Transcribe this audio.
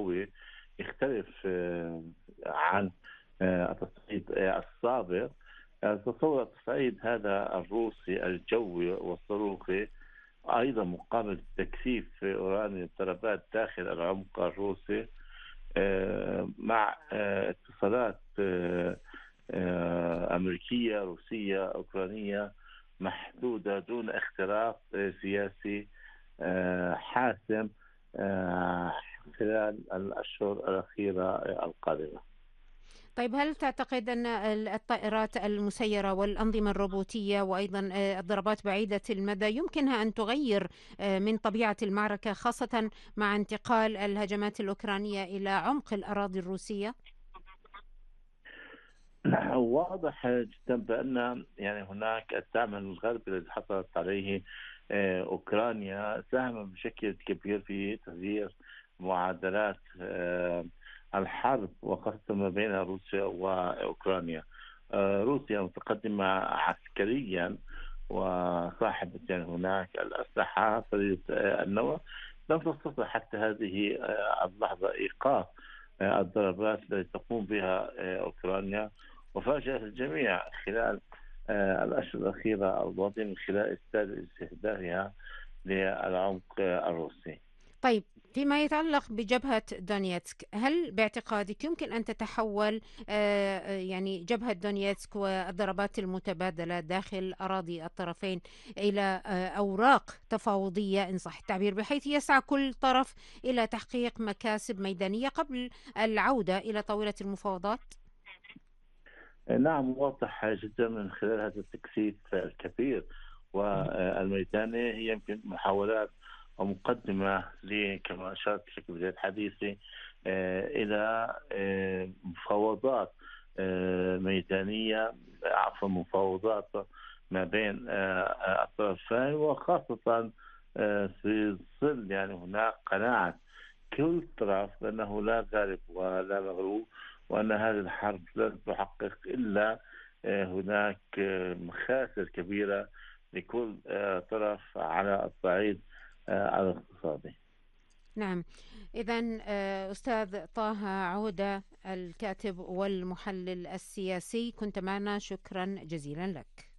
قوي يختلف عن التصعيد السابق. تصور التصعيد هذا الروسي الجوي والصاروخي أيضا مقابل تكثيف أورانيوم ضربات داخل العمق الروسي، مع اتصالات أمريكية روسية أوكرانية محدودة دون اختراق سياسي حاسم خلال الأشهر الأخيرة القادمة. طيب، هل تعتقد أن الطائرات المسيرة والأنظمة الروبوتية وأيضا الضربات بعيدة المدى يمكنها أن تغير من طبيعة المعركة، خاصة مع انتقال الهجمات الأوكرانية إلى عمق الأراضي الروسية؟ واضح جدا بأن يعني هناك الدعم الغربي الذي حصلت عليه أوكرانيا ساهم بشكل كبير في تغيير معادلات الحرب، وخاصة ما بين روسيا وأوكرانيا. روسيا متقدمة عسكريا وصاحبة يعني هناك الأسلحة فريدة النوع، لم تستطع حتى هذه اللحظة إيقاف الضربات التي تقوم بها أوكرانيا، وفاجأت الجميع خلال الأشهر الأخيرة الماضية من خلال استهدافها للعمق الروسي. طيب، فيما يتعلق بجبهة دونيتسك، هل باعتقادك يمكن أن تتحول يعني جبهة دونيتسك والضربات المتبادلة داخل أراضي الطرفين إلى أوراق تفاوضية إن صح التعبير، بحيث يسعى كل طرف إلى تحقيق مكاسب ميدانية قبل العودة إلى طاولة المفاوضات؟ نعم، واضح جدا من خلال هذا التكثيف الكبير والميداني. هي يمكن محاولات ومقدمة كما أشرت في بداية حديثي إلى مفاوضات ميدانية، عفوا مفاوضات ما بين الطرفين، وخاصة في ظل يعني هناك قناعة كل طرف بأنه لا غالب ولا مغلوب، وأن هذه الحرب لن تحقق إلا هناك مخاسر كبيرة لكل طرف على الصعيد الاقتصادي. نعم، إذن أستاذ طه عودة، الكاتب والمحلل السياسي، كنت معنا، شكرا جزيلا لك.